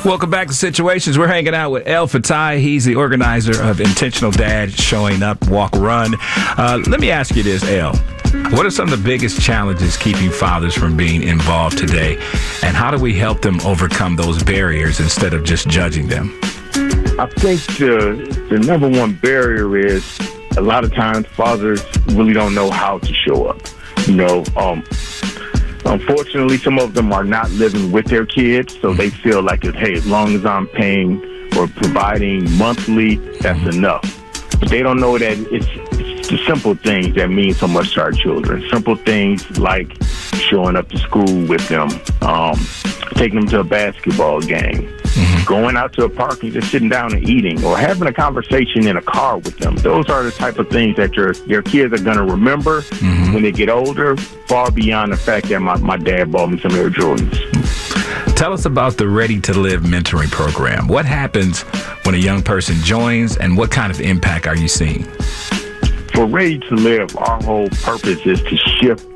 Welcome back to Situations. We're hanging out with El Fatai. He's the organizer of Intentional Dad Showing Up, Walk, Run. Let me ask you this, El. What are some of the biggest challenges keeping fathers from being involved today? And how do we help them overcome those barriers instead of just judging them? I think the number one barrier is a lot of times fathers really don't know how to show up. Unfortunately, some of them are not living with their kids, so they feel like, hey, as long as I'm paying or providing monthly, that's enough. But they don't know that it's the simple things that mean so much to our children. Simple things like showing up to school with them, taking them to a basketball game, going out to a park and just sitting down and eating, or having a conversation in a car with them. Those are the type of things that your kids are going to remember when they get older, far beyond the fact that my dad bought me some Air Jordans. Tell us about the Ready to Live mentoring program. What happens when a young person joins, and what kind of impact are you seeing? For Ready to Live, our whole purpose is to shift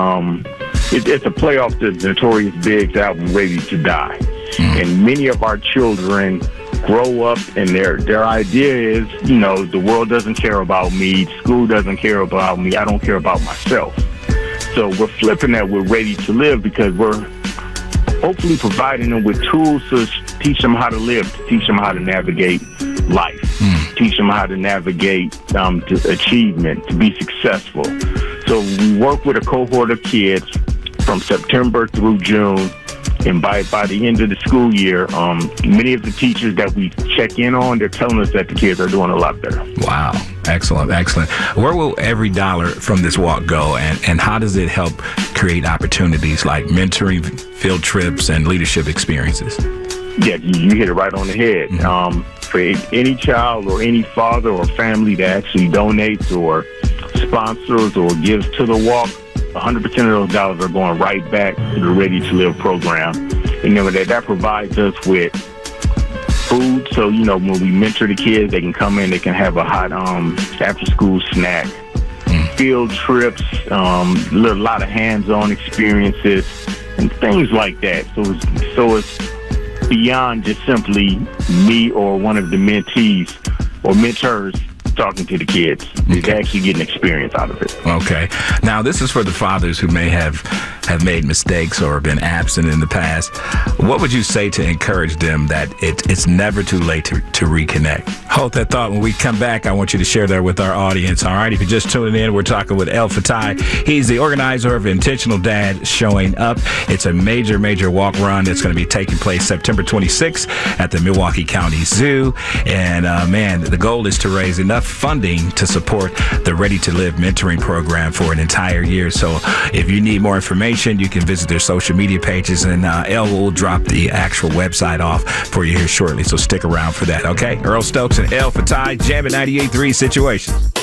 it's a play off the Notorious Big's album, Ready to Die. And many of our children grow up and their idea is, the world doesn't care about me, school doesn't care about me, I don't care about myself. So we're flipping that with Ready to Live because we're hopefully providing them with tools to teach them how to live, to teach them how to navigate life, teach them how to navigate to achievement, to be successful. So we work with a cohort of kids from September through June. And by the end of the school year, many of the teachers that we check in on, they're telling us that the kids are doing a lot better. Wow. Excellent. Excellent. Where will every dollar from this walk go, and how does it help create opportunities like mentoring, field trips, and leadership experiences? Yeah, you hit it right on the head. For any child or any father or family that actually donates or sponsors or gives to the walk, 100% of those dollars are going right back to the Ready to Live program. And that provides us with food. So, when we mentor the kids, they can come in, they can have a hot after-school snack, field trips, a lot of hands-on experiences, and things like that. So it's beyond just simply me or one of the mentees or mentors talking to the kids. It's actually getting experience out of it. Okay. Now, this is for the fathers who may have made mistakes or been absent in the past. What would you say to encourage them that it's never too late to reconnect? Hold that thought. When we come back, I want you to share that with our audience. All right. If you're just tuning in, we're talking with El Fatai. He's the organizer of Intentional Dad Showing Up. It's a major, major walk run. It's going to be taking place September 26th at the Milwaukee County Zoo. And the goal is to raise enough funding to support the Ready to Live mentoring program for an entire year. So if you need more information, you can visit their social media pages, and El will drop the actual website off for you here shortly. So stick around for that, okay? Earl Stokes and El Fatai, Jam at 98.3 Situations.